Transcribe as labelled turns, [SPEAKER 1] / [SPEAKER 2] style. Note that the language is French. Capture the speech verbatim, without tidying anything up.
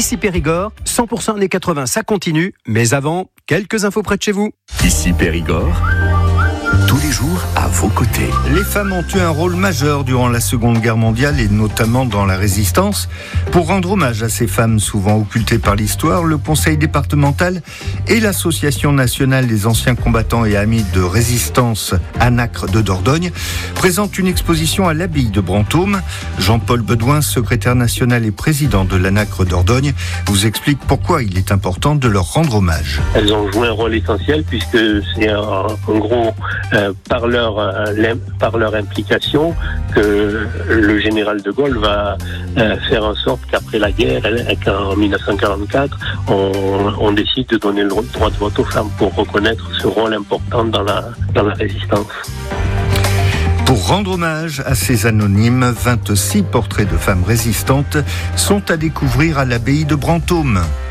[SPEAKER 1] Ici Périgord, cent pour cent années quatre-vingts, ça continue. Mais avant, quelques infos près de chez vous.
[SPEAKER 2] Ici Périgord, tous les jours à vos côtés.
[SPEAKER 3] Les femmes ont eu un rôle majeur durant la Seconde Guerre mondiale et notamment dans la Résistance. Pour rendre hommage à ces femmes souvent occultées par l'histoire, le Conseil départemental et l'Association nationale des anciens combattants et amis de résistance ANACRE de Dordogne présentent une exposition à l'abbaye de Brantôme. Jean-Paul Bedouin, secrétaire national et président de l'ANACRE Dordogne, vous explique pourquoi il est important de leur rendre hommage.
[SPEAKER 4] Elles ont joué un rôle essentiel puisque c'est un, un gros... Euh, par, leur, euh, par leur implication que le général de Gaulle va euh, faire en sorte qu'après la guerre, qu'en dix-neuf cent quarante-quatre, on, on décide de donner le droit de vote aux femmes pour reconnaître ce rôle important dans la, dans la résistance.
[SPEAKER 3] Pour rendre hommage à ces anonymes, vingt-six portraits de femmes résistantes sont à découvrir à l'abbaye de Brantôme.